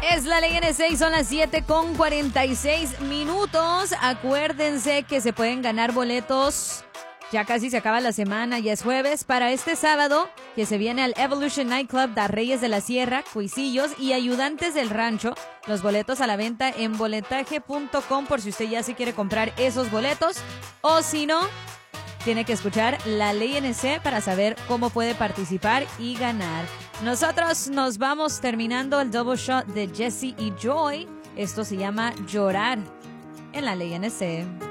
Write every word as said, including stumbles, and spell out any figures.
Es la ley N C y son las siete con cuarenta y seis minutos. Acuérdense que se pueden ganar boletos. Ya casi se acaba la semana, ya es jueves. Para este sábado, que se viene al Evolution Nightclub de Reyes de la Sierra, Cuisillos y Ayudantes del Rancho. Los boletos a la venta en boletaje punto com por si usted ya se quiere comprar esos boletos. O si no, tiene que escuchar la ley N C para saber cómo puede participar y ganar. Nosotros nos vamos terminando el double shot de Jesse y Joy. Esto se llama Llorar en la ley N C.